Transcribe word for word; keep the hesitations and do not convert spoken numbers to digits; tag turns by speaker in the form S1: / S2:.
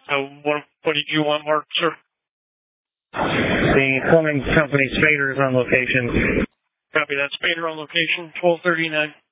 S1: Uh, what, what did you want marked, sir?
S2: The plumbing company Spader is on location.
S1: Copy that. Spader on location, twelve thirty-nine.